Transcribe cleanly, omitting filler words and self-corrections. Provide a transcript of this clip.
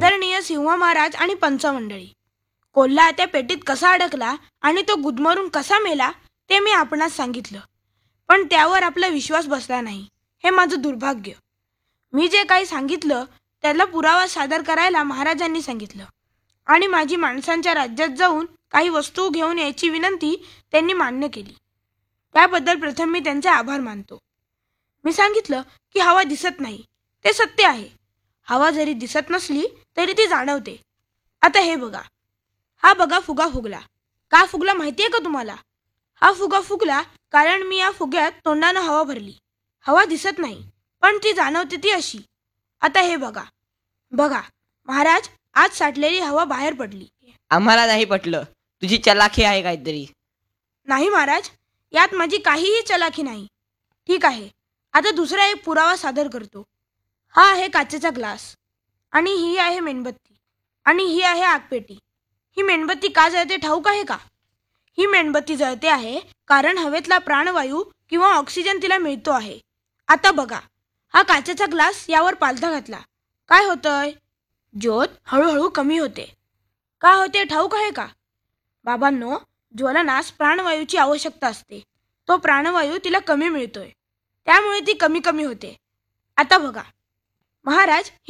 आदरणीय सिंह महाराज आणि पंचमंडळी, कोल्हा त्या पेटीत कसा अडकला आणि तो गुदमरून कसा मेला ते मी आपणास सांगितलं, पण त्यावर आपला विश्वास बसला नाही. हे माझं दुर्भाग्य. मी जे काही सांगितलं त्याला पुरावा सादर करायला महाराजांनी सांगितलं आणि माझी माणसांच्या राज्यात जाऊन काही वस्तू घेऊन यायची विनंती त्यांनी मान्य केली. त्याबद्दल प्रथम मी त्यांचे आभार मानतो. मी सांगितलं की हवा दिसत नाही, ते सत्य आहे. हवा जरी दिसत नसली तरी ती जाणवते. आता हे बघा, हा बघा फुगा फुगला. का फुगला माहितीये का तुम्हाला? हा फुगा फुगला कारण मी या फुग्यात तोंडानं हवा भरली. हवा दिसत नाही पण ती जाणवते ती अशी. आता हे बघा बघा महाराज, आज साठलेली हवा बाहेर पडली. आम्हाला नाही पटलं. तुझी चलाखी आहे काहीतरी. नाही महाराज, यात माझी काहीही चलाखी नाही. ठीक आहे, आता दुसरा एक पुरावा सादर करतो. हा आहे काचेचा ग्लास आणि ही आहे मेणबत्ती आणि ही आहे आगपेटी. ही मेणबत्ती का जळते ठाऊक आहे का? ही मेणबत्ती जळते आहे कारण हवेतला प्राणवायू किंवा ऑक्सिजन तिला मिळतो आहे. आता बघा, हा काचेचा ग्लास यावर पालथा घातला. काय होतंय? ज्योत हळूहळू कमी होते. का होते ठाऊक आहे का? बाबांनो, ज्वलनास प्राणवायूची आवश्यकता असते. तो प्राणवायू तिला कमी मिळतोय, त्यामुळे ती कमी कमी होते. आता बघा महाराज,